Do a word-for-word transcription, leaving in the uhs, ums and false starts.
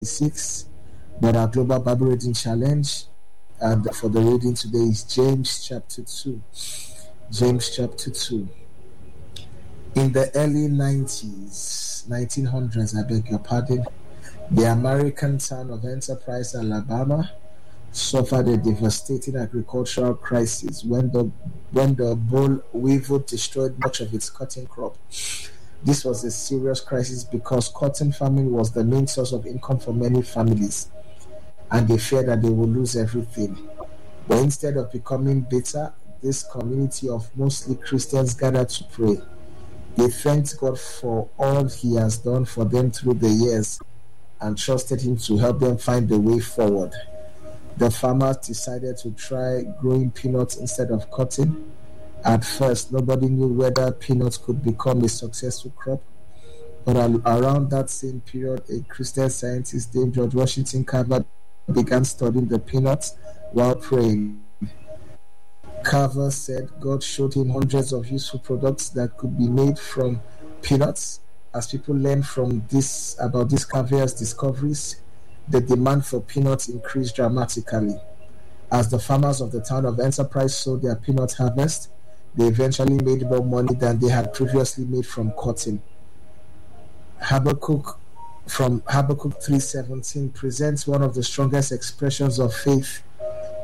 twenty-six. But our Global Bible Reading Challenge, and for the reading today, is James chapter two. James chapter two. In the early nineties, nineteen hundreds, I beg your pardon, the American town of Enterprise, Alabama, suffered a devastating agricultural crisis when the when the boll weevil destroyed much of its cotton crop. This was a serious crisis because cotton farming was the main source of income for many families, and they feared that they would lose everything. But instead of becoming bitter, this community of mostly Christians gathered to pray. They thanked God for all He has done for them through the years and trusted Him to help them find the way forward. The farmers decided to try growing peanuts instead of cotton. At first, nobody knew whether peanuts could become a successful crop, but around that same period, a Christian scientist named George Washington Carver began studying the peanuts while praying. Carver said God showed him hundreds of useful products that could be made from peanuts. As people learned from this about these Carver's discoveries, the demand for peanuts increased dramatically. As the farmers of the town of Enterprise sold their peanut harvest, they eventually made more money than they had previously made from cotton. Habakkuk from Habakkuk three seventeen presents one of the strongest expressions of faith